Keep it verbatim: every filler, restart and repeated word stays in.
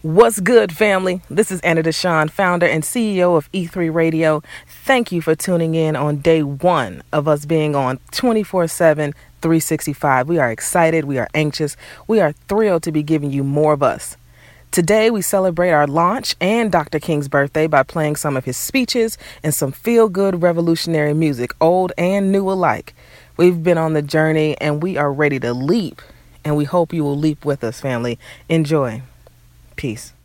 What's good, family? This is Anna Deshawn, founder and C E O of E three Radio. Thank you for tuning in on day one of us being on twenty-four seven, three sixty-five. We are excited. We are anxious. We are thrilled to be giving you more of us. Today, we celebrate our launch and Doctor King's birthday by playing some of his speeches and some feel-good revolutionary music, old and new alike. We've been on the journey and we are ready to leap, and we hope you will leap with us, family. Enjoy. Peace.